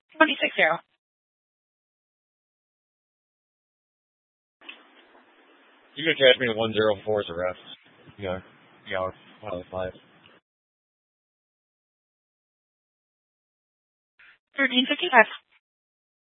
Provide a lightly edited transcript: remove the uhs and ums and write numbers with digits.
26-0. You can catch me at 104 as a ref. Yeah. Yeah, 5. 13:55.